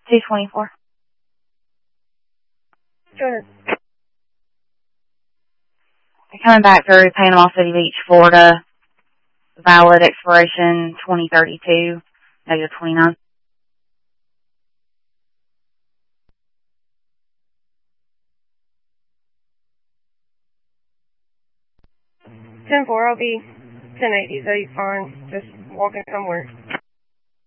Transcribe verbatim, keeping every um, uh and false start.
two twenty-four. Go ahead. They're coming back through Panama City Beach, Florida. Valid expiration twenty thirty-two, negative twenty-nine. ten four, I'll be ten eighty, so you're fine. Just walking somewhere.